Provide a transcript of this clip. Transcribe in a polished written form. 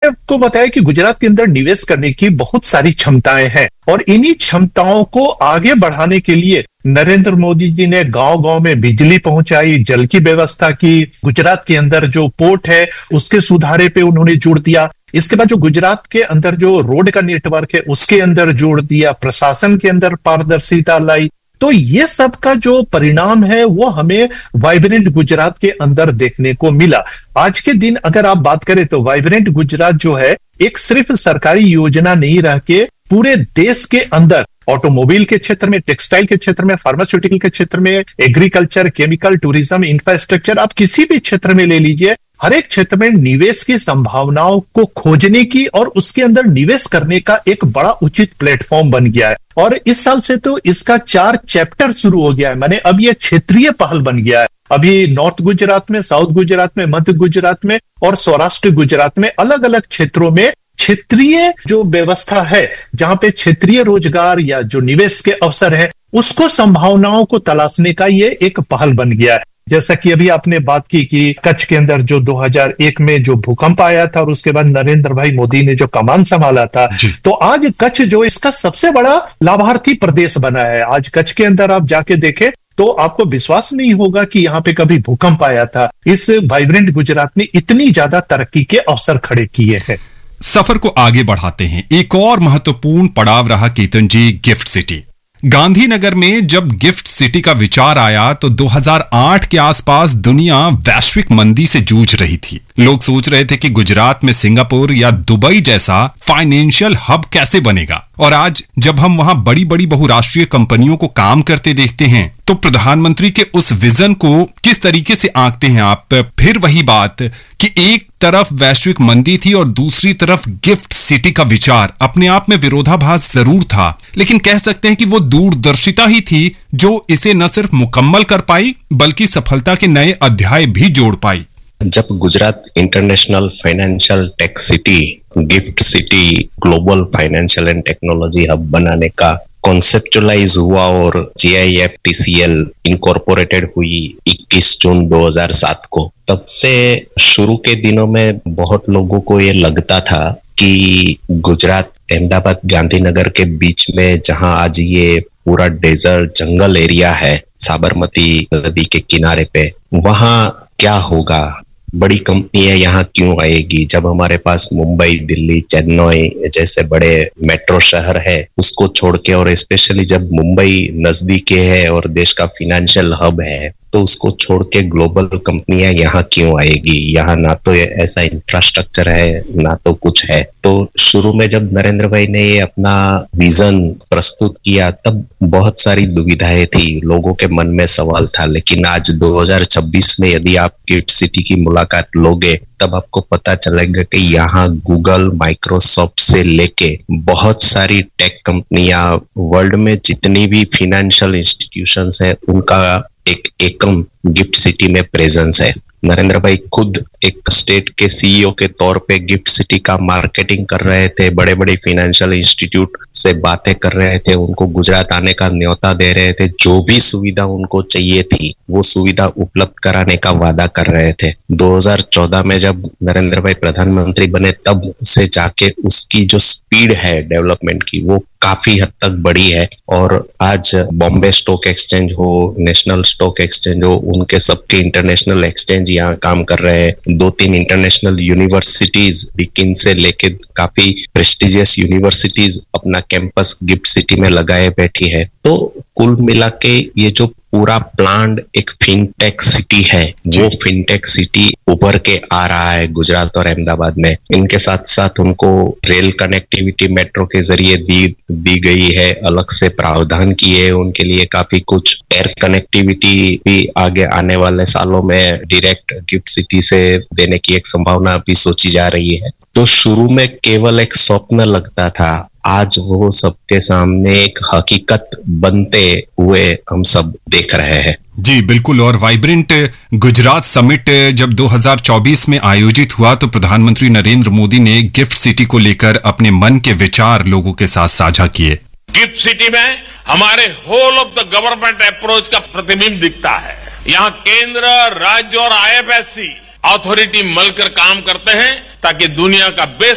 आपको बताया कि गुजरात के अंदर निवेश करने की बहुत सारी क्षमताएं हैं और इन्हीं क्षमताओं को आगे बढ़ाने के लिए नरेंद्र मोदी जी ने गांव गांव में बिजली पहुंचाई, जल की व्यवस्था की, गुजरात के अंदर जो पोर्ट है उसके सुधारे पे उन्होंने जोर दिया। इसके बाद जो गुजरात के अंदर जो रोड का नेटवर्क है उसके अंदर जोड़ दिया, प्रशासन के अंदर पारदर्शिता लाई। तो ये सब का जो परिणाम है वो हमें वाइब्रेंट गुजरात के अंदर देखने को मिला। आज के दिन अगर आप बात करें तो वाइब्रेंट गुजरात जो है एक सिर्फ सरकारी योजना नहीं रह के पूरे देश के अंदर ऑटोमोबाइल के क्षेत्र में, टेक्सटाइल के क्षेत्र में, फार्मास्यूटिकल के क्षेत्र में, एग्रीकल्चर, केमिकल, टूरिज्म, इंफ्रास्ट्रक्चर, आप किसी भी क्षेत्र में ले लीजिए, हर एक क्षेत्र में निवेश की संभावनाओं को खोजने की और उसके अंदर निवेश करने का एक बड़ा उचित प्लेटफॉर्म बन गया है। और इस साल से तो इसका 4 चैप्टर शुरू हो गया है, माने अब ये क्षेत्रीय पहल बन गया है। अभी नॉर्थ गुजरात में, साउथ गुजरात में, मध्य गुजरात में और सौराष्ट्र गुजरात में अलग अलग क्षेत्रों में क्षेत्रीय जो व्यवस्था है, जहां पे क्षेत्रीय रोजगार या जो निवेश के अवसर है उसको संभावनाओं को तलाशने का ये एक पहल बन गया है। जैसा कि अभी आपने बात की कि कच्छ के अंदर जो 2001 में जो भूकंप आया था और उसके बाद नरेंद्र भाई मोदी ने जो कमान संभाला था, तो आज कच्छ जो इसका सबसे बड़ा लाभार्थी प्रदेश बना है। आज कच्छ के अंदर आप जाके देखें तो आपको विश्वास नहीं होगा कि यहाँ पे कभी भूकंप आया था। इस वाइब्रेंट गुजरात ने इतनी ज्यादा तरक्की के अवसर खड़े किए हैं। सफर को आगे बढ़ाते हैं। एक और महत्वपूर्ण पड़ाव रहा केतन जी, गिफ्ट सिटी। गांधीनगर में जब गिफ्ट सिटी का विचार आया तो 2008 के आसपास दुनिया वैश्विक मंदी से जूझ रही थी। लोग सोच रहे थे कि गुजरात में सिंगापुर या दुबई जैसा फाइनेंशियल हब कैसे बनेगा। और आज जब हम वहां बड़ी बड़ी बहुराष्ट्रीय कंपनियों को काम करते देखते हैं तो प्रधानमंत्री के उस विजन को किस तरीके से आंकते हैं आप? फिर वही बात कि एक तरफ वैश्विक मंदी थी और दूसरी तरफ गिफ्ट सिटी का विचार अपने आप में विरोधाभास जरूर था, लेकिन कह सकते हैं कि वो दूरदर्शिता ही थी जो इसे न सिर्फ मुकम्मल कर पाई बल्कि सफलता के नए अध्याय भी जोड़ पाई। जब Gujarat international financial tech city, gift city, global financial and technology hub बनाने का कॉन्सेप्चुअलाइज हुआ और GIFTCL इनकॉर्पोरेटेड हुई 21 जून 2007 को, तब से शुरू के दिनों में बहुत लोगों को ये लगता था कि गुजरात, अहमदाबाद, गांधीनगर के बीच में जहां आज ये पूरा डेजर्ट जंगल एरिया है साबरमती नदी के किनारे पे, वहां क्या होगा, बड़ी कंपनियां यहाँ क्यों आएगी जब हमारे पास मुंबई, दिल्ली, चेन्नई जैसे बड़े मेट्रो शहर है उसको छोड़ के, और स्पेशली जब मुंबई नजदीक है और देश का फाइनेंशियल हब है तो उसको छोड़ के ग्लोबल कंपनियां यहाँ क्यों आएगी। यहाँ ना तो ऐसा इंफ्रास्ट्रक्चर है ना तो कुछ है। तो शुरू में जब नरेंद्र भाई ने ये अपना विजन प्रस्तुत किया तब बहुत सारी दुविधाएं थी, लोगों के मन में सवाल था। लेकिन आज 2026 में यदि आप गिफ्ट सिटी की मुलाकात लोगे तब आपको पता चलेगा कि यहाँ गूगल, माइक्रोसॉफ्ट से लेके बहुत सारी टेक कंपनियां, वर्ल्ड में जितनी भी फाइनेंशियल इंस्टीट्यूशंस है उनका एक एकम गिफ्ट सिटी में प्रेजेंस है। नरेंद्र भाई खुद एक स्टेट के CEO के तौर पे गिफ्ट सिटी का मार्केटिंग कर रहे थे, बड़े बड़े फाइनेंशियल इंस्टीट्यूट से बातें कर रहे थे, उनको गुजरात आने का न्योता दे रहे थे, जो भी सुविधा उनको चाहिए थी वो सुविधा उपलब्ध कराने का वादा कर रहे थे। 2014 में जब नरेंद्र भाई प्रधानमंत्री बने तब से जाके उसकी जो स्पीड है डेवलपमेंट की वो काफी हद तक बढ़ी है। और आज बॉम्बे स्टॉक एक्सचेंज हो, नेशनल स्टॉक एक्सचेंज हो, उनके सबके इंटरनेशनल एक्सचेंज यहाँ काम कर रहे हैं। 2-3 इंटरनेशनल यूनिवर्सिटीज, बिकिन से लेके काफी प्रेस्टिजियस यूनिवर्सिटीज अपना कैंपस गिफ्ट सिटी में लगाए बैठी है। तो कुल मिला के ये जो पूरा प्लान एक फिनटेक सिटी है, वो फिनटेक सिटी उभर के आ रहा है गुजरात और अहमदाबाद में। इनके साथ साथ उनको रेल कनेक्टिविटी मेट्रो के जरिए दी गई है, अलग से प्रावधान किए उनके लिए काफी कुछ। एयर कनेक्टिविटी भी आगे आने वाले सालों में डायरेक्ट गिफ्ट सिटी से देने की एक संभावना भी सोची जा रही है। तो शुरू में केवल एक स्वप्न लगता था, आज वो सबके सामने एक हकीकत बनते हुए हम सब देख रहे हैं। जी बिल्कुल। और वाइब्रेंट गुजरात समिट जब 2024 में आयोजित हुआ तो प्रधानमंत्री नरेंद्र मोदी ने गिफ्ट सिटी को लेकर अपने मन के विचार लोगों के साथ साझा किए। गिफ्ट सिटी में हमारे whole of the government approach का प्रतिबिंब दिखता है। यहाँ केंद्र, राज्य और IFSC अथॉरिटी मिलकर काम करते हैं ताकि दुनिया का बेस्ट